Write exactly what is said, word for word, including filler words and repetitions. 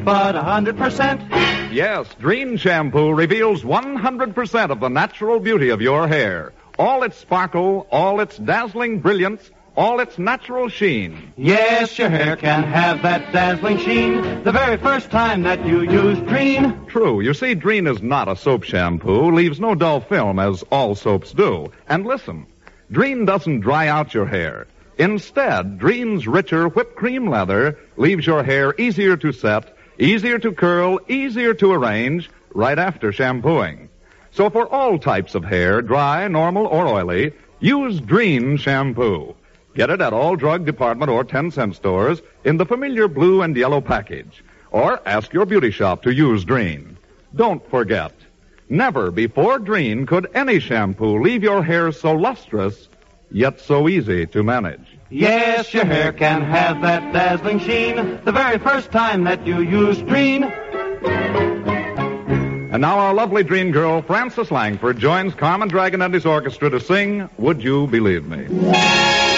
but a hundred percent. Yes, Dreen shampoo reveals one hundred percent of the natural beauty of your hair. All its sparkle, all its dazzling brilliance, all its natural sheen. Yes, your hair can have that dazzling sheen the very first time that you use Dreen. True. You see, Dreen is not a soap shampoo, leaves no dull film as all soaps do. And listen, Dreen doesn't dry out your hair. Instead, Dreen's richer whipped cream leather leaves your hair easier to set, easier to curl, easier to arrange right after shampooing. So for all types of hair, dry, normal, or oily, use Dreen shampoo. Get it at all drug department or ten-cent stores in the familiar blue and yellow package. Or ask your beauty shop to use Dreen. Don't forget, never before Dreen could any shampoo leave your hair so lustrous, yet so easy to manage. Yes, your hair can have that dazzling sheen the very first time that you use Dreen. And now our lovely Dreen girl, Frances Langford, joins Carmen Dragon and his orchestra to sing Would You Believe Me?